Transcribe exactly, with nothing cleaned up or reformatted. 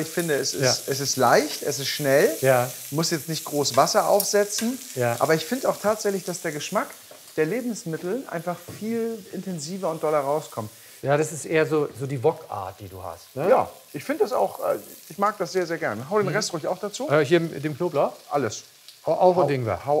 Ich finde, es ist, Ja. es ist leicht, es ist schnell. Ja. Muss jetzt nicht groß Wasser aufsetzen. Ja. Aber ich finde auch tatsächlich, dass der Geschmack der Lebensmittel einfach viel intensiver und doller rauskommt. Ja, das ist eher so, so die Wok-Art, die du hast. Ne? Ja, ich finde das auch, äh, ich mag das sehr, sehr gerne. Hau den Rest ruhig auch dazu. Äh, hier mit dem Knoblauch? Alles. Auch Hau, Ingwer. hau